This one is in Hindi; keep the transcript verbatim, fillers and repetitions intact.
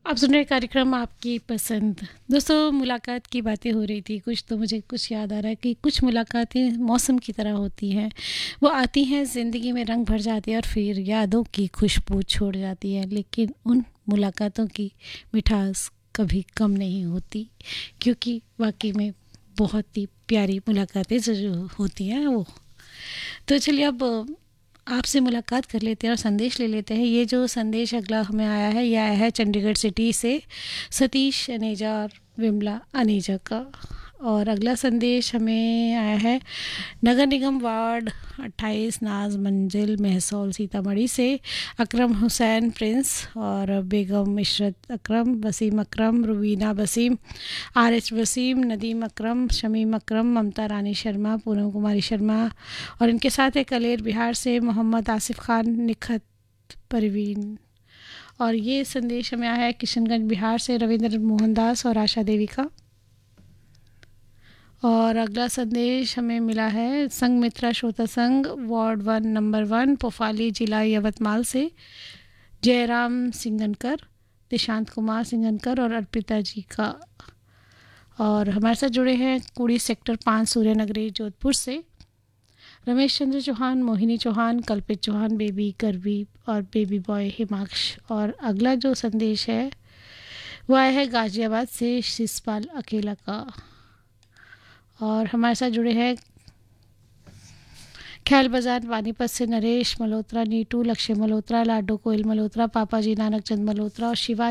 आप सुन रहे कार्यक्रम आपकी पसंद। दोस्तों, मुलाकात की बातें हो रही थी कुछ, तो मुझे कुछ याद आ रहा है कि कुछ मुलाकातें मौसम की तरह होती हैं। वो आती हैं, ज़िंदगी में रंग भर जाती है और फिर यादों की खुशबू छोड़ जाती है। लेकिन उन मुलाकातों की मिठास कभी कम नहीं होती, क्योंकि वाकई में बहुत ही प्यारी मुलाकातें जो जो होती हैं वो। तो चलिए अब आपसे मुलाकात कर लेते हैं और संदेश ले लेते हैं। ये जो संदेश अगला हमें आया है, ये आया है चंडीगढ़ सिटी से सतीश अनेजा और विमला अनेजा का। और अगला संदेश हमें आया है नगर निगम वार्ड अट्ठाईस नाज मंजिल महसौल सीतामढ़ी से अकरम हुसैन प्रिंस और बेगम इशरत अकरम, वसीम अकरम, रुबीना वसीम, आर एच वसीम, नदीम अकरम, शमीम अकरम, ममता रानी शर्मा, पूनम कुमारी शर्मा और इनके साथ है कलेर बिहार से मोहम्मद आसिफ खान, निखत परवीन। और ये संदेश हमें आया है किशनगंज बिहार से रविंद्र मोहनदास और आशा देवी का। और अगला संदेश हमें मिला है संघ मित्रा श्रोता संघ वार्ड वन नंबर वन पोफाली जिला यवतमाल से जयराम सिंगनकर, निशांत कुमार सिंगनकर और अर्पिता जी का। और हमारे साथ जुड़े हैं कुड़ी सेक्टर पाँच सूर्य नगरी जोधपुर से रमेश चंद्र चौहान, मोहिनी चौहान, कल्पित चौहान, बेबी करवी और बेबी बॉय हिमाक्ष। और अगला जो संदेश है वो आया है गाजियाबाद से शिषपाल अकेला का। और हमारे साथ जुड़े हैं ख्याल बाजार पानीपत से नरेश मल्होत्रा, नीटू, लक्ष्य मल्होत्रा, लाडो कोयल मल्होत्रा, पापा जी नानक चंद मल्होत्रा और शिवा